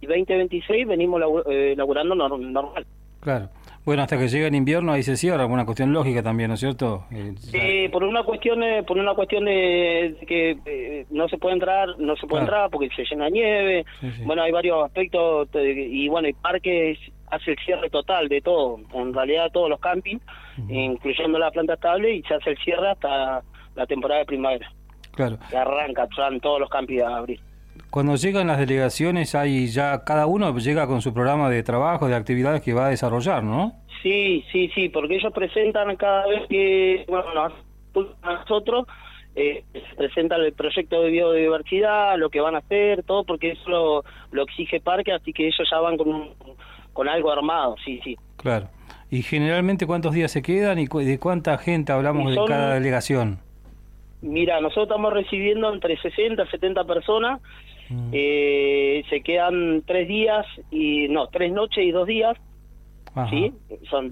2026 venimos laburando normal. Claro. Bueno, hasta que llegue el invierno ahí se cierra, una cuestión lógica también, ¿no es cierto? Por una cuestión de que no se puede entrar, porque se llena nieve. Sí, sí. Bueno, hay varios aspectos y bueno, el parque hace el cierre total de todo, en realidad todos los campings, incluyendo la planta estable, y se hace el cierre hasta la temporada de primavera. Claro. Que arranca, van todos los campings a abrir. Cuando llegan las delegaciones, hay ya cada uno llega con su programa de trabajo, de actividades que va a desarrollar, ¿no? Sí, porque ellos presentan cada vez que, nosotros, presentan el proyecto de biodiversidad, lo que van a hacer, todo, porque eso lo exige Parque, así que ellos ya van con algo armado, sí. Claro. ¿Y generalmente cuántos días se quedan y de cuánta gente hablamos de cada delegación? Mira, nosotros estamos recibiendo entre 60 y 70 personas, se quedan 3 noches y 2 días. Ajá. Sí, son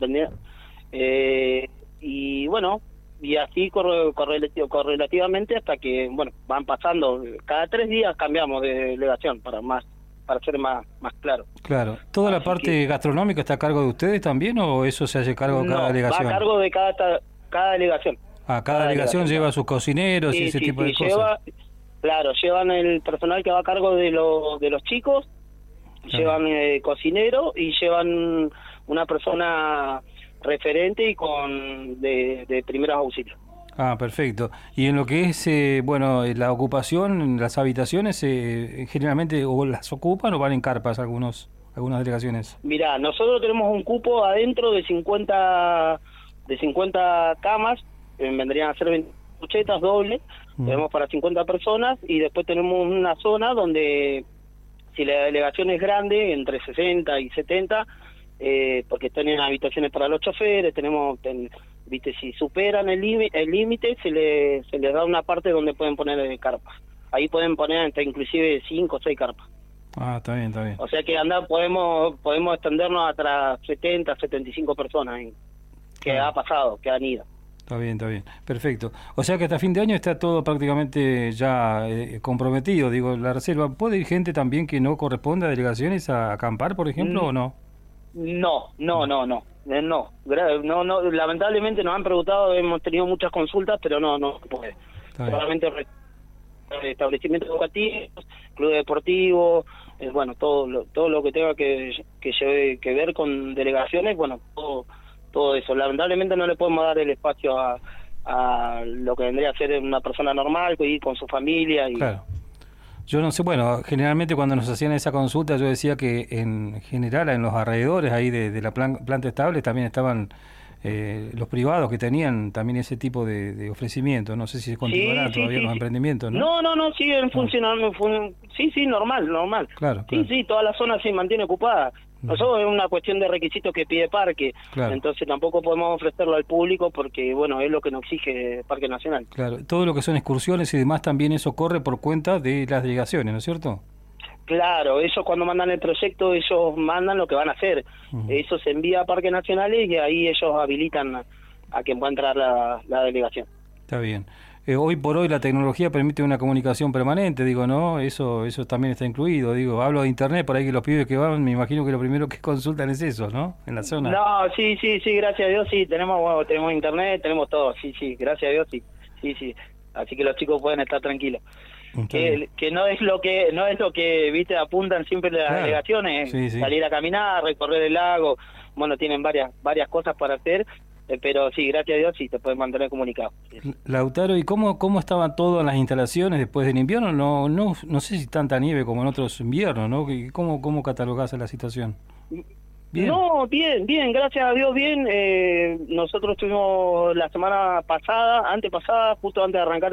y bueno, y así correlativamente hasta que, bueno, van pasando, cada 3 días cambiamos de delegación para ser más claro. Claro. ¿Toda la parte gastronómica está a cargo de ustedes también o eso se hace cargo de cada delegación? Va a cargo de cada delegación. Cada delegación lleva a sus cocineros y ese tipo de cosas. Llevan el personal que va a cargo de los chicos, llevan cocinero y llevan una persona referente y de primeros auxilios. Perfecto. Y en lo que es, la ocupación, las habitaciones, generalmente o las ocupan o van en carpas algunas delegaciones. Mirá, nosotros tenemos un cupo adentro de 50 camas, vendrían a ser 20 cuchetas dobles, tenemos para 50 personas, y después tenemos una zona donde, si la delegación es grande, entre 60 y 70, porque tienen habitaciones para los choferes, si superan el límite, se les da una parte donde pueden poner carpas. Ahí pueden poner hasta inclusive 5 o 6 carpas. Está bien. O sea que podemos extendernos hasta 70, 75 personas que ha pasado, que han ido. Está bien. Perfecto. O sea que hasta fin de año está todo prácticamente ya comprometido. Digo, la reserva, ¿puede ir gente también que no corresponde a delegaciones a acampar, por ejemplo, o no? No. Lamentablemente nos han preguntado, hemos tenido muchas consultas, pero no puede. Solamente establecimientos educativos, club deportivo, todo lo que tenga que ver con delegaciones, todo eso. Lamentablemente no le podemos dar el espacio a lo que vendría a ser una persona normal, que ir con su familia. Claro. Yo no sé, generalmente cuando nos hacían esa consulta yo decía que en general en los alrededores ahí de la planta estable también estaban los privados que tenían también ese tipo de ofrecimiento. No sé si se continuarán todavía los emprendimientos, ¿no? No, siguen funcionando. Normal. Claro. Sí, toda la zona se mantiene ocupada. Nosotros es una cuestión de requisitos que pide Parque, entonces tampoco podemos ofrecerlo al público porque, es lo que nos exige Parque Nacional. Claro, todo lo que son excursiones y demás también eso corre por cuenta de las delegaciones, ¿no es cierto? Claro, ellos cuando mandan el proyecto, ellos mandan lo que van a hacer. Eso se envía a Parques Nacionales y ahí ellos habilitan a que pueda entrar la delegación. Está bien. Hoy por hoy la tecnología permite una comunicación permanente, ¿no? Eso también está incluido, hablo de internet, por ahí que los pibes que van, me imagino que lo primero que consultan es eso, ¿no? En la zona. No, sí, gracias a Dios, sí, tenemos internet, tenemos todo, sí, gracias a Dios, sí. Así que los chicos pueden estar tranquilos. Que no es lo que viste, apuntan siempre las delegaciones, salir a caminar, recorrer el lago, tienen varias cosas para hacer. Pero sí, gracias a Dios, sí, te pueden mantener comunicado. Lautaro, ¿y cómo estaban todas las instalaciones después del invierno? No sé si tanta nieve como en otros inviernos, ¿no? ¿Cómo catalogás la situación? ¿Bien? No, bien, gracias a Dios, bien. Nosotros estuvimos la semana antepasada, justo antes de arrancar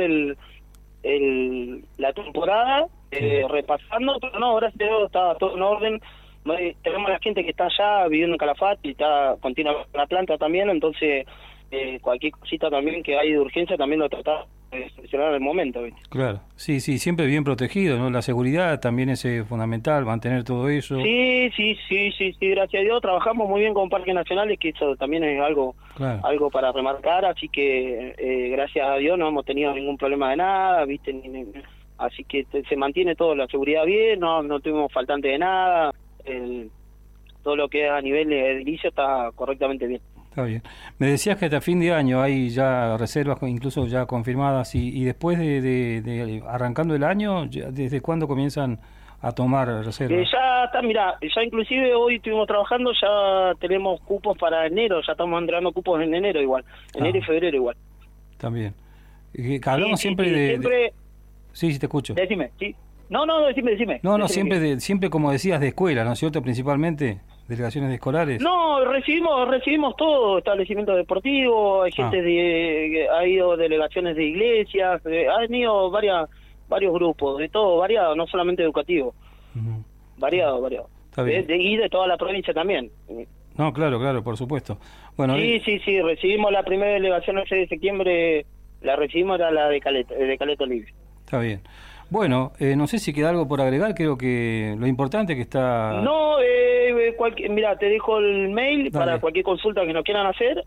la temporada, repasando, pero no, gracias a Dios estaba todo en orden. Tenemos a la gente que está allá viviendo en Calafate y está continua en la planta también, entonces cualquier cosita también que hay de urgencia también lo tratamos de solucionar en el momento, ¿viste? Claro, sí, siempre bien protegido, ¿no? La seguridad también es fundamental, mantener todo eso. Sí, gracias a Dios, trabajamos muy bien con Parques Nacionales, que eso también es algo para remarcar, así que gracias a Dios no hemos tenido ningún problema de nada, ¿viste? así que se mantiene toda la seguridad bien, no tuvimos faltante de nada, todo lo que es a nivel de edilicio está correctamente bien. Está bien. Me decías que hasta fin de año hay ya reservas, incluso ya confirmadas, y después de arrancando el año, ¿desde cuándo comienzan a tomar reservas? Ya está, mira, ya inclusive hoy estuvimos trabajando, ya tenemos cupos para enero, ya estamos entregando cupos en enero igual, enero y febrero igual. También. Hablamos siempre de... Siempre... Sí, te escucho. Decime, sí. No, decime. No, siempre como decías, de escuela, ¿no es cierto? Principalmente, delegaciones de escolares. No, recibimos todo, establecimientos deportivos, hay gente ha ido delegaciones de iglesias, han ido varios grupos, de todo, variado, no solamente educativo. Uh-huh. Variado. Está bien. Y de toda la provincia también. No, claro, por supuesto. Bueno, sí, recibimos la primera delegación el 6 de septiembre, la recibimos, era la de Caleta Olivia. Está bien. Bueno, no sé si queda algo por agregar, creo que lo importante que está... No, mira, te dejo el mail. Dale. Para cualquier consulta que nos quieran hacer,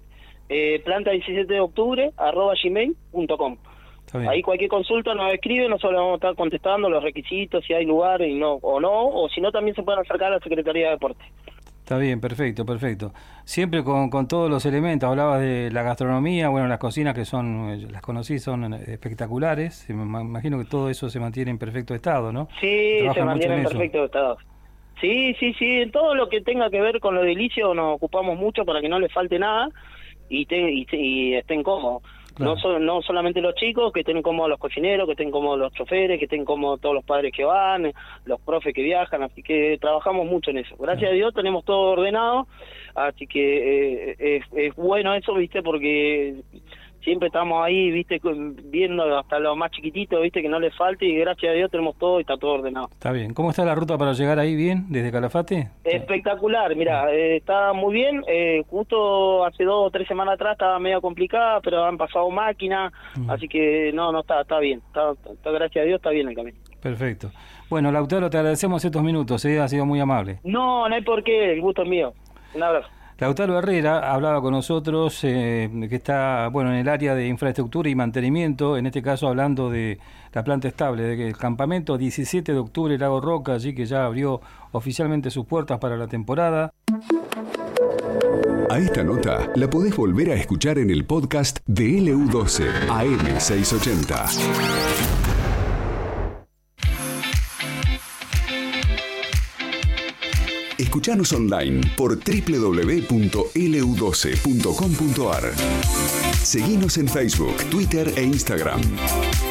planta17deoctubre@gmail.com. Ahí cualquier consulta nos escribe, nosotros vamos a estar contestando los requisitos, si hay lugar y o si no también se pueden acercar a la Secretaría de Deporte. Está bien, perfecto. Siempre con todos los elementos, hablabas de la gastronomía, bueno, las cocinas que las conocí, son espectaculares, me imagino que todo eso se mantiene en perfecto estado, ¿no? Sí, se mantiene en perfecto estado. Sí, en todo lo que tenga que ver con lo edilicio nos ocupamos mucho para que no les falte nada y estén cómodos. Claro. No solamente los chicos, que estén cómodos los cocineros, que estén cómodos los choferes, que estén cómodos todos los padres que van, los profes que viajan, así que trabajamos mucho en eso. Gracias a Dios tenemos todo ordenado, así que es bueno eso, ¿viste? Porque siempre estamos ahí, ¿viste? Viendo hasta los más chiquititos, ¿viste? Que no les falte, y gracias a Dios tenemos todo y está todo ordenado. Está bien. ¿Cómo está la ruta para llegar ahí bien, desde Calafate? Espectacular, mira, está muy bien. Justo hace 2 o 3 semanas atrás estaba medio complicada, pero han pasado máquinas, así que no está bien. Está, gracias a Dios está bien el camino. Perfecto. Bueno, Lautaro, te agradecemos estos minutos, ha sido muy amable. No hay por qué, el gusto es mío. Un abrazo. Lautaro Herrera hablaba con nosotros, que está en el área de infraestructura y mantenimiento, en este caso hablando de la planta estable, del campamento 17 de octubre Lago Roca, allí que ya abrió oficialmente sus puertas para la temporada. A esta nota la podés volver a escuchar en el podcast de LU12 AM680. Escuchanos online por www.lu12.com.ar. Seguinos en Facebook, Twitter e Instagram.